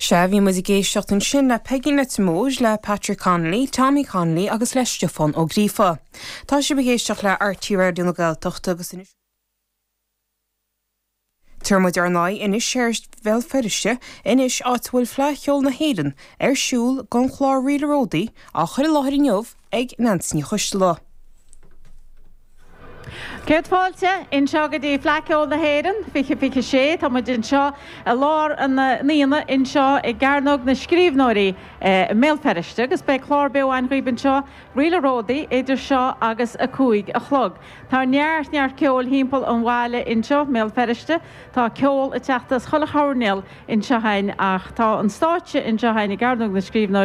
Se bhí mu géistecht an sin le Peggy Netmóis le Patrick Connolly, Tommy Connolly agus le Stefan ó Grífa. Tá sé begéisteach le RTÉ Radio na Gaeltachta agus inis. Tuirmid ar náid inis séir bheal feriste inis áthfuil fleacheol na héireann siúl gan chlár rialeródaí a chuir láthir inniuh ag Nancy Chosla. Céad fáilte in seo go dtí fleaceol na héireann fiche sé tá muid in seo a lár an líana in seo i gcearnóg na scríbhnóirí méalferiste agus be chlár beháin chuoibann seo rialeródaí idir seo agus a cúig a chlog. Tá neart ceol hímpel an bháile in seo méalferiste tá ceol a teachtas chola háneil in seohain ach tá an stáitse in seohain i gcearnóg na scríbhnóirí